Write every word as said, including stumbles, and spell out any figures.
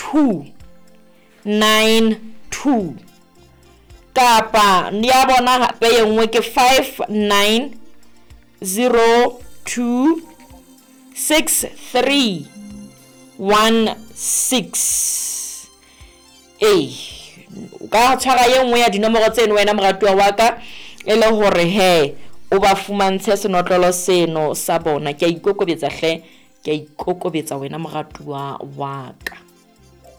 two nine two kapa ni ya bona gape ye nngwe ke five nine zero two six three one six. Eh ka tshwara ye nngwe ya dinomoro tseno wena moratuwa wa ka e le hore he o ba fumantshe senotlolo seno sa bona. Ke a ikokobetsa hle, ke a ikokobetsa wena moratuwa wa ka.